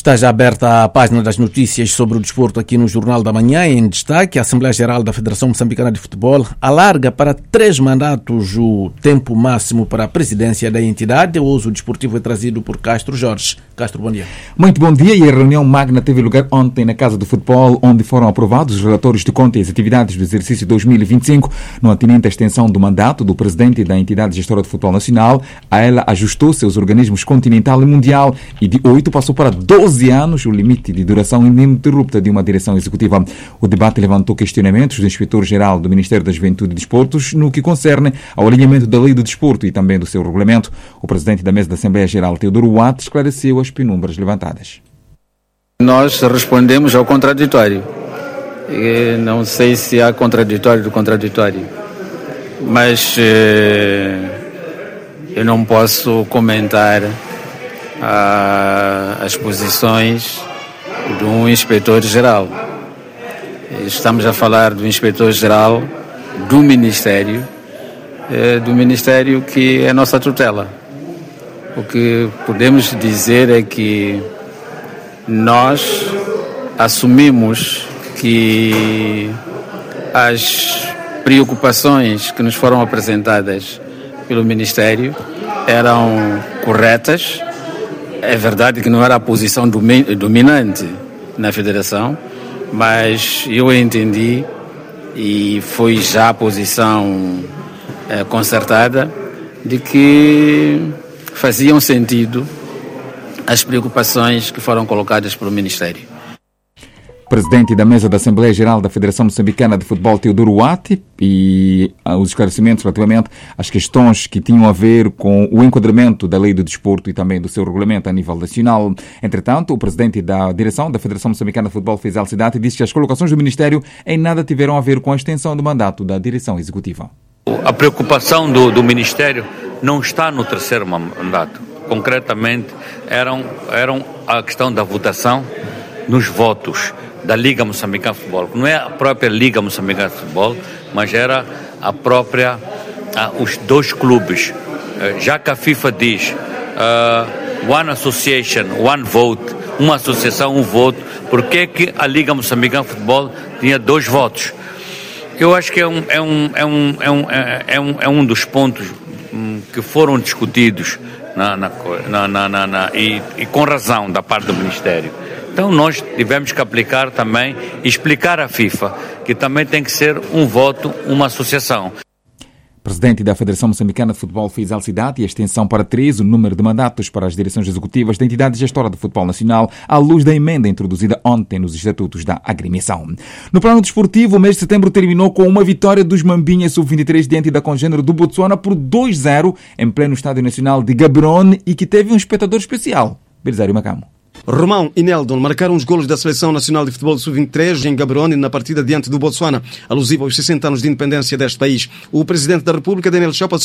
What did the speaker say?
Está já aberta a página das notícias sobre o desporto aqui no Jornal da Manhã. Em destaque, a Assembleia Geral da Federação Moçambicana de Futebol alarga para 3 mandatos o tempo máximo para a presidência da entidade. O uso desportivo é trazido por Castro Jorge. Castro, bom dia. Muito bom dia. E a reunião magna teve lugar ontem na Casa do Futebol, onde foram aprovados os relatórios de conta e as atividades do exercício 2025, no atinente à extensão do mandato do presidente da entidade gestora de futebol nacional. A ela ajustou seus organismos continental e mundial e de 8 passou para 12 anos, o limite de duração ininterrupta de uma direção executiva. O debate levantou questionamentos do inspetor-geral do Ministério da Juventude e Desportos no que concerne ao alinhamento da lei do desporto e também do seu regulamento. O presidente da mesa da Assembleia Geral, Teodoro Watt, esclareceu as penumbras levantadas. Nós respondemos ao contraditório. E não sei se há contraditório do contraditório, mas eu não posso comentar as posições de um inspetor-geral. Estamos a falar do inspetor-geral do Ministério que é a nossa tutela. O que podemos dizer é que nós assumimos que as preocupações que nos foram apresentadas pelo Ministério eram corretas. É verdade que não era a posição dominante na Federação, mas eu entendi e foi já a posição concertada de que faziam sentido as preocupações que foram colocadas pelo Ministério. Presidente da mesa da Assembleia Geral da Federação Moçambicana de Futebol, Teodoro Watt, e os esclarecimentos relativamente às questões que tinham a ver com o enquadramento da lei do desporto e também do seu regulamento a nível nacional. Entretanto, o presidente da direção da Federação Moçambicana de Futebol, Faisal Cidade, disse que as colocações do Ministério em nada tiveram a ver com a extensão do mandato da direção executiva. A preocupação do Ministério não está no terceiro mandato. Concretamente, eram a questão da votação nos votos da Liga Moçambicana de Futebol. Não é a própria Liga Moçambicana de Futebol, mas era a própria, os dois clubes. Já que a FIFA diz One Association, One Vote, uma associação, um voto, por que a Liga Moçambicana de Futebol tinha 2 votos? Eu acho que é um dos pontos que foram discutidos e com razão da parte do Ministério. Então nós tivemos que aplicar também, explicar à FIFA que também tem que ser um voto, uma associação. Presidente da Federação Moçambicana de Futebol, Faisal Cidade, e a extensão para 3 o número de mandatos para as direções executivas da entidade gestora do futebol nacional, à luz da emenda introduzida ontem nos estatutos da agremiação. No plano desportivo, o mês de setembro terminou com uma vitória dos Mambinhas Sub-23 diante da congênero do Botsuana por 2-0 em pleno Estádio Nacional de Gaborone e que teve um espectador especial, Belisário Macamo. Romão e Neldon marcaram os golos da Seleção Nacional de Futebol Sub-23 em Gaborone na partida diante do Botsuana, alusivo aos 60 anos de independência deste país. O Presidente da República, Daniel Chapo,